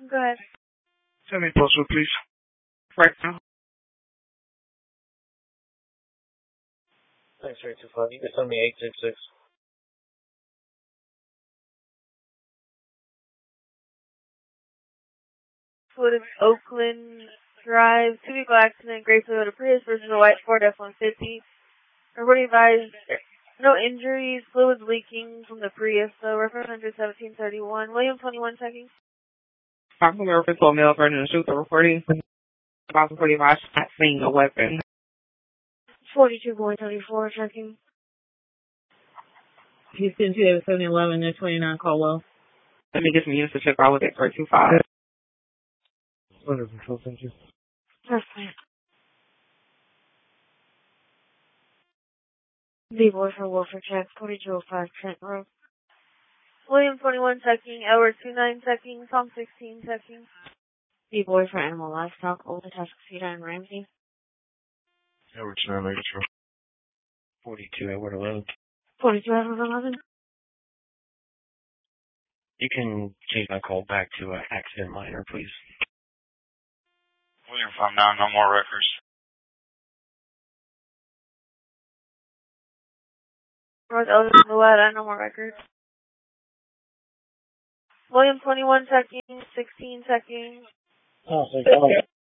Go ahead. Send me postal, please. Right now. Thanks, 325. You can send me 866. Foot of Oakland Drive, 2 vehicle accident, gray Toyota Prius versus a white Ford F-150. Everybody advised no injuries, fluids leaking from the Prius, so reference 11731. William 21 checking. Possible reference to a male person in the shoot the recording. 2045 not seeing a weapon. 42.34 checking. Houston 28711, 29 Caldwell. Let me get some units to check out with it 425. Under control, thank you. That's fine. B-boy for Wolford check, 4205 Trent Road. William 21 checking, Edward 29 checking, Tom 16 checking. B-boy for Animal Livestock, Old Atascocita and Ramsey. Edward 9, making sure. 42, Edward 11. 42 Edward 11. You can change my call back to accident minor, please. William 59, no more records. North Elgin Louetta, no more records. William 21 checking, 16 checking. Oh, thank you.